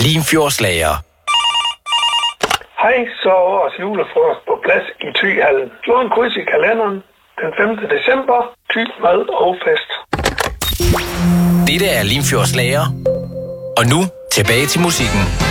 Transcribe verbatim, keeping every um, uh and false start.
Limfjordslager. Hej, så er årets julefrokost på plads i Thyhallen. Slå en kryds i kalenderen. Den femte december. Thy, mad og fest. Dette er Limfjordslager. Og nu tilbage til musikken.